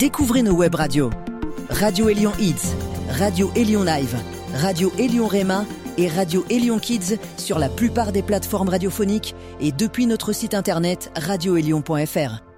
Découvrez nos web radios. Radio Élion Hits, Radio Élion Live, Radio Élion Réma et Radio Élion Kids sur la plupart des plateformes radiophoniques et depuis notre site internet radioélion.fr.